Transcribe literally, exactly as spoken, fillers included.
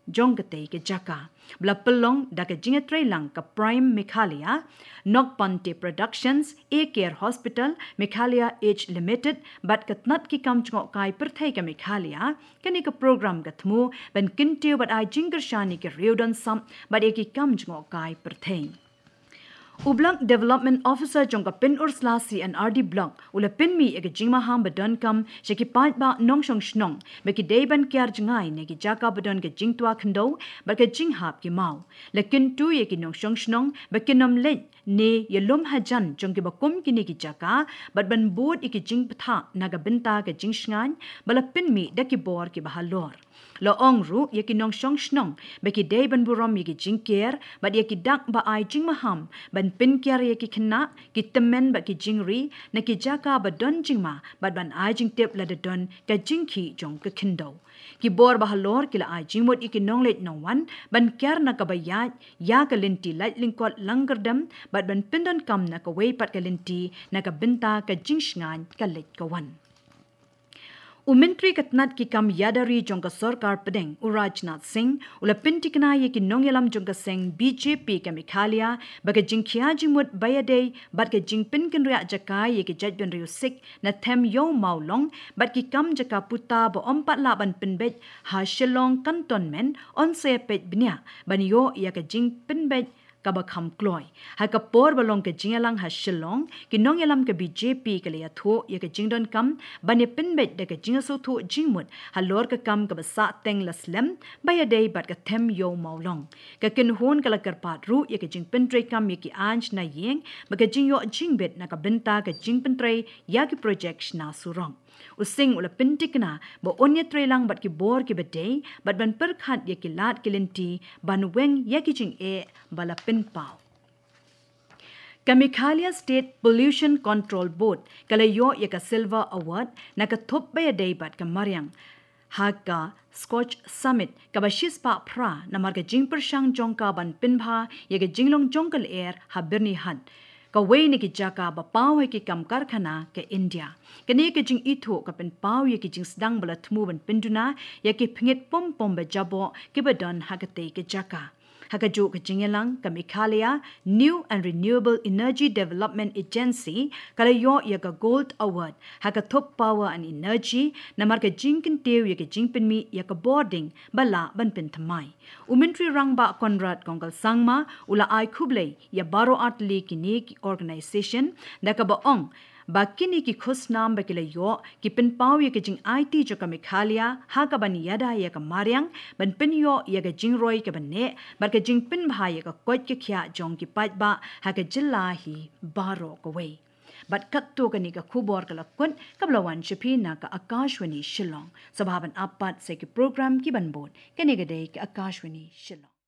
jong kate ke jaka bla pelong da ke jinga trailang ka Prime Mekhalia Nok Pante Productions A Care Hospital Mekhalia Age Limited bat katnat ki kam chngok kai perthai ka Mekhalia kani ka program gatmu ban kintiu bat ai jingar shani ke reudon sam bat e ki kam chngok kai perthai Ublang Development Officer jongka pin ursla C N R D block ula pin mi ege jingma ham badon kam sheki pat ba nong shong shnong beki deiban kyar jingai ne ki jaka badon ke jingtwa khndo ba ke jing hap ki mau lekin tu ye ki nong shong shnong beki nom le ne ye lom hajan jongki ba kum ki ne ki jaka bat ban bod iki jing patha naga binta ke jing shngan bala pin mi daki bor ki ba halor Lo ong ru ye ki nong shong shnong beki deiban burom ye ki jing ker bat ye ki dak ba ai jing maham ban pin kyar ye ki khna ki temen ba ki jingri na ki jaka ba don jingma bat ban ai jing tep la de don ka jing khi jong ka khindo ki bor ba halor ki la ai jingmot iki nong let no wan ban kyar na ka ba ya ya ka linti light linkot langardam bat ban pindon kam na ka wei pat ka linti na ka binta ka jing shngan ka let ka wan Umintri katnat ki kam yadari jongka sarkar pedeng Urajnath Singh ula pintikna ye ki nongyalam jongka seng B J P ka Mekhalia baga jingkhia jingmut bayade bat ka jingpin kinria jaka ye ki jajben riu sik na them yo maulong bat ki kam jaka puta bo ompat laban pinbet ha shillong cantonment on se pet bnya ban yo ya ka jingpin bet kaba kham kloi ha ka por balong ke jingalang ha shillong ki nong yalam ke B J P ke le tho ye ke jingdon kam bane pin bet de ke jingaso tho jingmut ha lor ka kam ka sa teng laslem baya dei bat ka them yo maulong ka kin hon kala kar pat ru ye ke jing pin tre kam ye ki anj na yeng ba ke jing yo jing bet na ka binta ka jing pin tre ya ki project na surong using ula pintikna bo onye trelang bat ki bor ki bedei bat ban per khat ye ki lat kilinti ban weng ye ki jing e bala pin pau Kamikhalia State Pollution Control Board kala yo ye ka silver award na ka thop ba dei bat ka maryang Haga Scotch Summit kabashis pa pra na marga jing per shang jongka ban pin bha ye ka jinglong jongkal air ha birni han ka wei ni ki jaka ba paw ki kam karkhana ke India kani ke jing itho ka pen paw ye ki jing sdang bala thmu ban pinduna ye ki phingit pom pom ba jabo ki ba don hagate ke jaka hakajo ka jingelang ka Mekhalia New and Renewable Energy Development Agency kala yo ye ka gold award haka top power and energy namar ka jingkin tew ye ka jingpin mi ye ka boarding bala ban pin thamai umintri rangba Conrad Kongal Sangma ula ai khuble ya baro atli ki ni organization da ka ba ong bakini ki khus nam bakile yo ki pin paw ye ke jing I T jo ka Mekhalia ha ka ban yada ye ka maryang ban pin yo ye ka jing roi ke ban ne bar ka jing pin bha ye ka kot ke khya jong ki pat ba ha ka jilla hi baro ko we bat kat to ka ni ka khubor ka lakun kablawan chipi na ka Akashwani Shillong sabhaban apat se ki program ki ban bod kani ga dei ka Akashwani Shillong